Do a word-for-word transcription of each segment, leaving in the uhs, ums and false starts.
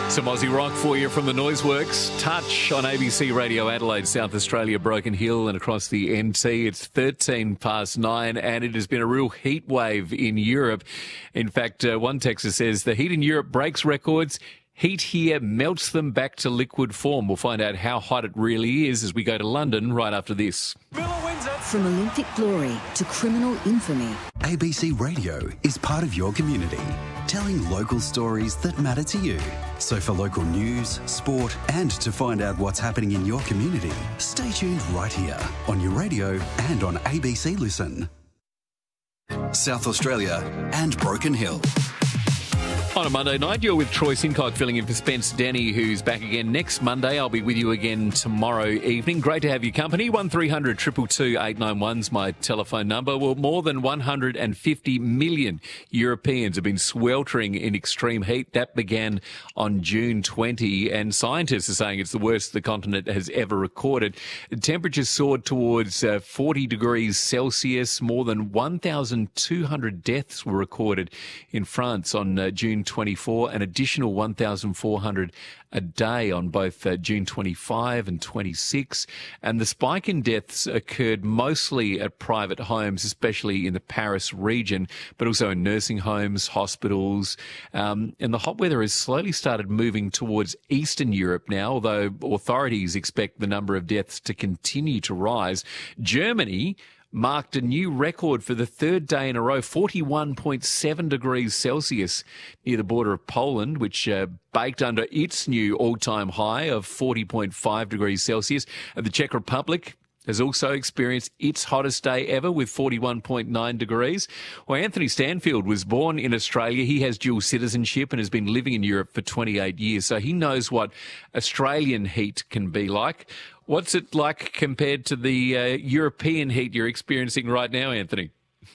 Some Aussie rock for you from the Noiseworks. Touch on A B C Radio Adelaide, South Australia, Broken Hill and across the N T. It's thirteen past nine and it has been a real heat wave in Europe. In fact, uh, one texter says the heat in Europe breaks records. Heat here melts them back to liquid form. We'll find out how hot it really is as we go to London right after this. From Olympic glory to criminal infamy, A B C Radio is part of your community, telling local stories that matter to you. So for local news, sport and to find out what's happening in your community, stay tuned right here on your radio and on A B C Listen. South Australia and Broken Hill. On a Monday night, you're with Troy Sincock filling in for Spence Denny, who's back again next Monday. I'll be with you again tomorrow evening. Great to have your company. one three hundred two two two eight nine one is my telephone number. Well, more than one hundred fifty million Europeans have been sweltering in extreme heat. That began on June twentieth, and scientists are saying it's the worst the continent has ever recorded. Temperatures soared towards uh, forty degrees Celsius. More than one thousand two hundred deaths were recorded in France on uh, June twenty-fourth, an additional one thousand four hundred a day on both uh, June twenty-fifth and twenty-sixth. And the spike in deaths occurred mostly at private homes, especially in the Paris region, but also in nursing homes, hospitals. Um, and the hot weather has slowly started moving towards Eastern Europe now, although authorities expect the number of deaths to continue to rise. Germany marked a new record for the third day in a row, forty-one point seven degrees Celsius near the border of Poland, which uh, baked under its new all-time high of forty point five degrees Celsius. And the Czech Republic has also experienced its hottest day ever with forty-one point nine degrees. Well, Anthony Stanfield was born in Australia. He has dual citizenship and has been living in Europe for twenty-eight years, so he knows what Australian heat can be like. What's it like compared to the uh, European heat you're experiencing right now, Anthony?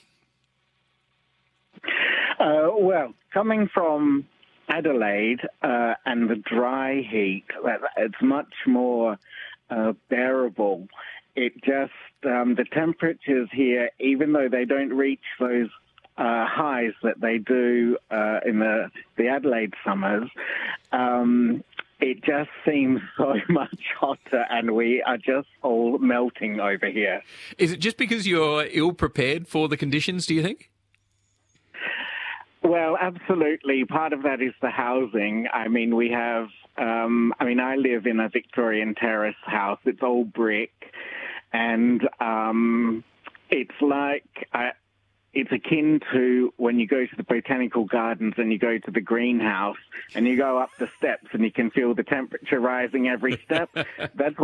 Uh, well, coming from Adelaide uh, and the dry heat, it's much more uh, bearable. It just, um, the temperatures here, even though they don't reach those uh, highs that they do uh, in the, the Adelaide summers, um, it just seems so much hotter and we are just all melting over here. Is it just because you're ill-prepared for the conditions, do you think? Well, absolutely. Part of that is the housing. I mean, we have, um, I mean, I live in a Victorian terrace house. It's all brick. And um, it's like, uh, it's akin to when you go to the botanical gardens and you go to the greenhouse and you go up the steps and you can feel the temperature rising every step. That's